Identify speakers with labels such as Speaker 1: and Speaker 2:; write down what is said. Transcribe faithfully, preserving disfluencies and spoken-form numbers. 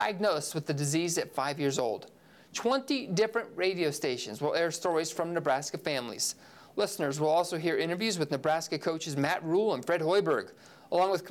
Speaker 1: Diagnosed with the disease at five years old. twenty different radio stations will air stories from Nebraska families. Listeners will also hear interviews with Nebraska coaches Matt Rule and Fred Hoiberg, along with